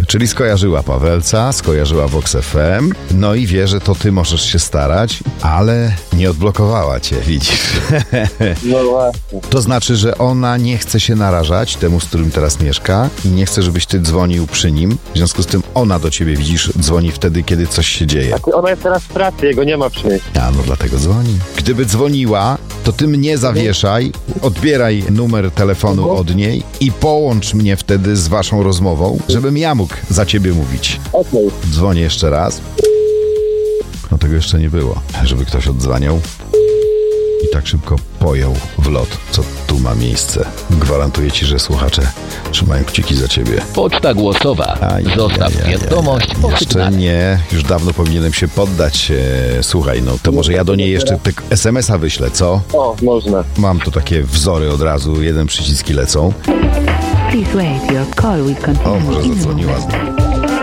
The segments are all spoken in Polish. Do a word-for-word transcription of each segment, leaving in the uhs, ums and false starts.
Czyli skojarzyła Pawelca, skojarzyła Vox F M, no i wie, że to ty możesz się starać, ale nie odblokowała cię, widzisz. No właśnie. To znaczy, że ona nie chce się narażać temu, z którym teraz mieszka i nie chce, żebyś ty dzwonił przy nim. W związku z tym ona do ciebie, widzisz, dzwoni wtedy, kiedy coś się dzieje. A ty, ona jest teraz w pracy, jego nie ma przy niej. A, no dlatego dzwoni. Gdyby dzwoniła, to ty mnie zawieszaj, odbieraj numer telefonu od niej i połącz mnie wtedy z waszą rozmową, żebym ja mógł za ciebie mówić. Okej. Dzwonię jeszcze raz. No tego jeszcze nie było, żeby ktoś oddzwaniał i tak szybko pojął w lot, co tu ma miejsce. Gwarantuję ci, że słuchacze trzymają kciuki za ciebie. Poczta głosowa. Aj, Zostaw aj, aj, aj, wiadomość po Jeszcze sygnale. nie, już dawno powinienem się poddać. E, słuchaj, no to może ja do niej jeszcze tak es em es a wyślę, co? O, można. Mam tu takie wzory od razu, jeden przyciski lecą. Please wait, your call will O, continue może in a zadzwoniła. moment.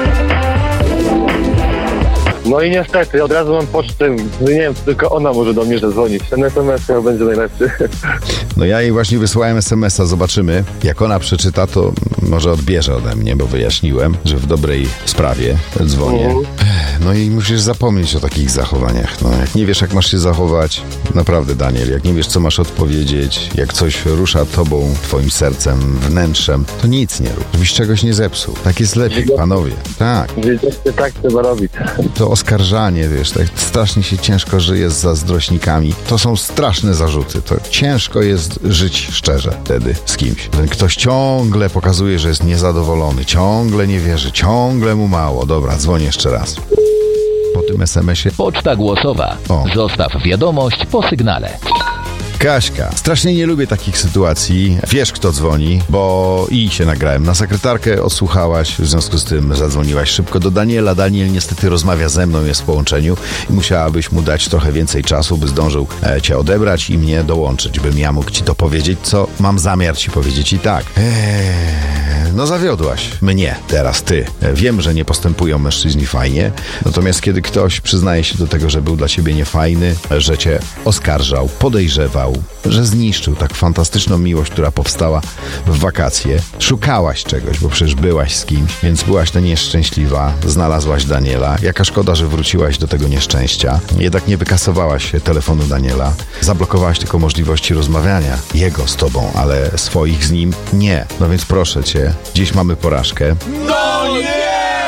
No i niestety, od razu mam pocztę, no nie wiem, tylko ona może do mnie zadzwonić. Ten es em es chyba będzie najlepszy. No ja jej właśnie wysłałem es em es a, zobaczymy. Jak ona przeczyta, to może odbierze ode mnie, bo wyjaśniłem, że w dobrej sprawie dzwonię. Mhm. No i musisz zapomnieć o takich zachowaniach. No, jak nie wiesz, jak masz się zachować, naprawdę, Daniel, jak nie wiesz, co masz odpowiedzieć, jak coś rusza tobą, twoim sercem, wnętrzem, to nic nie rób. Żebyś czegoś nie zepsuł. Tak jest lepiej, panowie. Tak. Wiedzieliście, tak trzeba robić. To oskarżanie, wiesz, tak strasznie się ciężko żyje z zazdrośnikami. To są straszne zarzuty. To ciężko jest żyć szczerze wtedy z kimś. Ten ktoś ciągle pokazuje, że jest niezadowolony, ciągle nie wierzy, ciągle mu mało. Dobra, dzwonię jeszcze raz. Po tym es em es ie. Poczta głosowa. O. Zostaw wiadomość po sygnale. Kaśka, strasznie nie lubię takich sytuacji. Wiesz, kto dzwoni, bo i się nagrałem na sekretarkę, odsłuchałaś, w związku z tym zadzwoniłaś szybko do Daniela. Daniel niestety rozmawia ze mną, jest w połączeniu i musiałabyś mu dać trochę więcej czasu, by zdążył e, cię odebrać i mnie dołączyć, bym ja mógł ci to powiedzieć, co mam zamiar ci powiedzieć i tak. Eee, no zawiodłaś mnie, teraz ty. E, wiem, że nie postępują mężczyźni fajnie, natomiast kiedy ktoś przyznaje się do tego, że był dla ciebie niefajny, że cię oskarżał, podejrzewał, że zniszczył tak fantastyczną miłość, która powstała w wakacje. Szukałaś czegoś, bo przecież byłaś z kimś, więc byłaś to nieszczęśliwa, znalazłaś Daniela. Jaka szkoda, że wróciłaś do tego nieszczęścia. Jednak nie wykasowałaś telefonu Daniela. Zablokowałaś tylko możliwości rozmawiania jego z tobą, ale swoich z nim nie. No więc proszę cię, dziś mamy porażkę. No nie!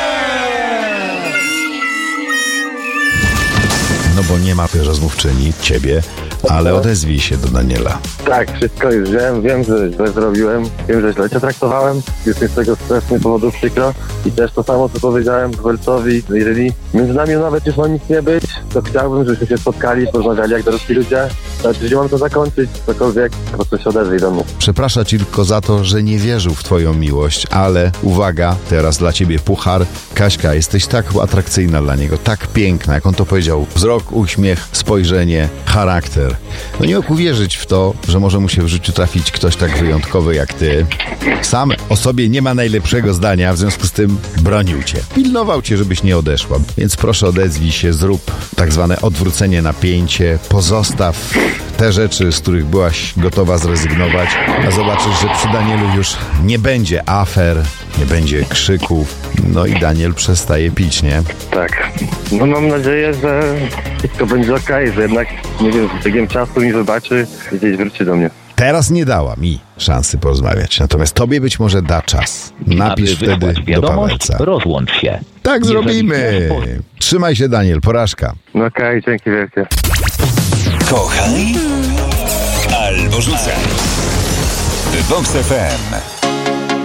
No bo nie ma tej rozmówczyni, ciebie, ale odezwij się do Daniela. Tak, wszystko już wiem, wiem, że źle zrobiłem, wiem, że źle cię traktowałem, jest mi z tego strasznie powodu przykro i też to samo, co powiedziałem Welcowi, jeżeli między nami nawet już ma nic nie być, to chciałbym, żebyśmy się spotkali, porozmawiali jak dorosli ludzie, znaczy, jeżeli mam to zakończyć, cokolwiek, po prostu się odezwij do mnie. Przeprasza ci tylko za to, że nie wierzył w twoją miłość, ale uwaga, teraz dla ciebie puchar. Kaśka, jesteś tak atrakcyjna dla niego, tak piękna, jak on to powiedział. Wzrok, uśmiech, spojrzenie, charakter. No nie mógł uwierzyć w to, że może mu się w życiu trafić ktoś tak wyjątkowy jak ty. Sam o sobie nie ma najlepszego zdania, w związku z tym bronił cię. Pilnował cię, żebyś nie odeszła. Więc proszę odezwij się, zrób tak zwane odwrócenie napięcie, pozostaw te rzeczy, z których byłaś gotowa zrezygnować, a zobaczysz, że przy Danielu już nie będzie afer, nie będzie krzyków, no i Daniel przestaje pić, nie? Tak. No mam nadzieję, że wszystko będzie okej, że jednak, nie wiem, z biegiem czasu mi wybaczy i gdzieś wróci do mnie. Teraz nie dała mi szansy porozmawiać, natomiast tobie być może da czas. Napisz Aby wtedy wysłać do wiadomość, Pawelca. rozłącz się. Tak Jeżeli zrobimy. masz po- Trzymaj się, Daniel, porażka. No okej, dzięki wielkie. Kochaj albo rzucaj. Vox F M.